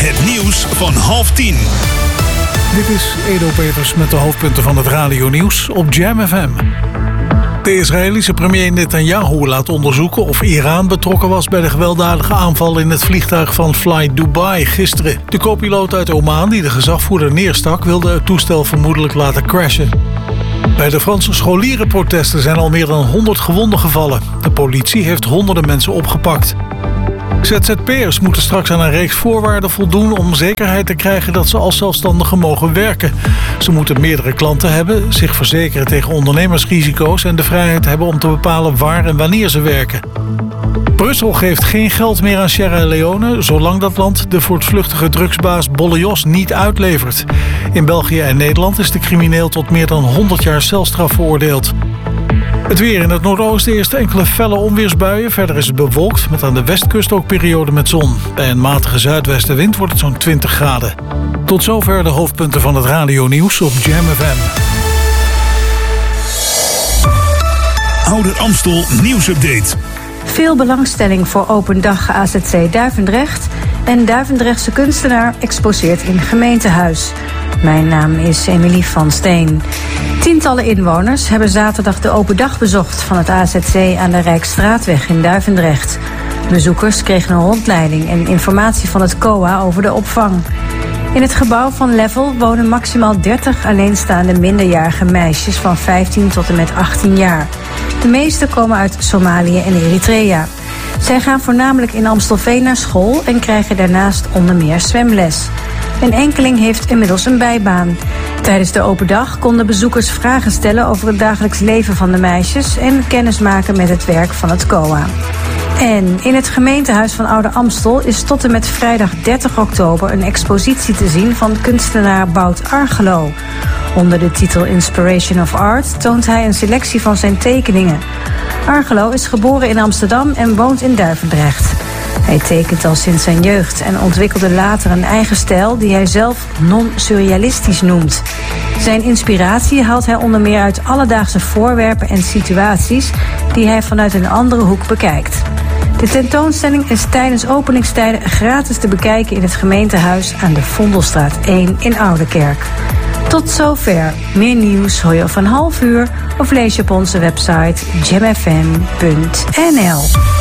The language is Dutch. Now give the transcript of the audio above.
Het nieuws van 9:30. Dit is Edo Peters met de hoofdpunten van het radionieuws op Jam FM. De Israëlische premier Netanyahu laat onderzoeken of Iran betrokken was bij de gewelddadige aanval in het vliegtuig van Fly Dubai gisteren. De co-piloot uit Oman die de gezagvoerder neerstak wilde het toestel vermoedelijk laten crashen. Bij de Franse scholierenprotesten zijn al meer dan 100 gewonden gevallen. De politie heeft honderden mensen opgepakt. ZZP'ers moeten straks aan een reeks voorwaarden voldoen om zekerheid te krijgen dat ze als zelfstandigen mogen werken. Ze moeten meerdere klanten hebben, zich verzekeren tegen ondernemersrisico's en de vrijheid hebben om te bepalen waar en wanneer ze werken. Brussel geeft geen geld meer aan Sierra Leone zolang dat land de voortvluchtige drugsbaas Bolle Jos niet uitlevert. In België en Nederland is de crimineel tot meer dan 100 jaar celstraf veroordeeld. Het weer in het noordoosten eerst enkele felle onweersbuien. Verder is het bewolkt, met aan de westkust ook perioden met zon. Bij een matige zuidwestenwind wordt het zo'n 20 graden. Tot zover de hoofdpunten van het radionieuws op Jam FM. Ouder Amstel nieuwsupdate. Veel belangstelling voor open dag AZC Duivendrecht. En Duivendrechtse kunstenaar exposeert in gemeentehuis. Mijn naam is Emilie van Steen. Tientallen inwoners hebben zaterdag de open dag bezocht van het AZC aan de Rijksstraatweg in Duivendrecht. Bezoekers kregen een rondleiding en informatie van het COA over de opvang. In het gebouw van Level wonen maximaal 30 alleenstaande minderjarige meisjes van 15 tot en met 18 jaar. De meeste komen uit Somalië en Eritrea. Zij gaan voornamelijk in Amstelveen naar school en krijgen daarnaast onder meer zwemles. Een enkeling heeft inmiddels een bijbaan. Tijdens de open dag konden bezoekers vragen stellen over het dagelijks leven van de meisjes en kennis maken met het werk van het COA. En in het gemeentehuis van Ouder Amstel is tot en met vrijdag 30 oktober een expositie te zien van kunstenaar Bout Argelo. Onder de titel Inspiration of Art toont hij een selectie van zijn tekeningen. Argelo is geboren in Amsterdam en woont in Duivendrecht. Hij tekent al sinds zijn jeugd en ontwikkelde later een eigen stijl die hij zelf non-surrealistisch noemt. Zijn inspiratie haalt hij onder meer uit alledaagse voorwerpen en situaties die hij vanuit een andere hoek bekijkt. De tentoonstelling is tijdens openingstijden gratis te bekijken in het gemeentehuis aan de Vondelstraat 1 in Oudekerk. Tot zover. Meer nieuws hoor je over een half uur of lees je op onze website jamfm.nl.